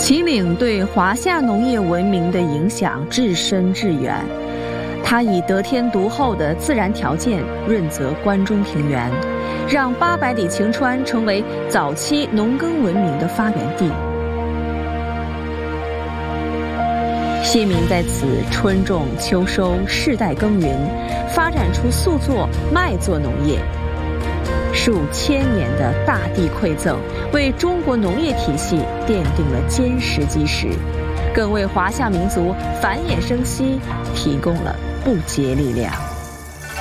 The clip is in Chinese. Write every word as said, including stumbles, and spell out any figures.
秦岭对华夏农业文明的影响至深至远，它以得天独厚的自然条件润泽关中平原，让八百里晴川成为早期农耕文明的发源地。先民在此春种秋收，世代耕耘，发展出粟作、麦作农业。数千年的大地馈赠，为中国农业体系奠定了坚实基石，更为华夏民族繁衍生息提供了不竭力量。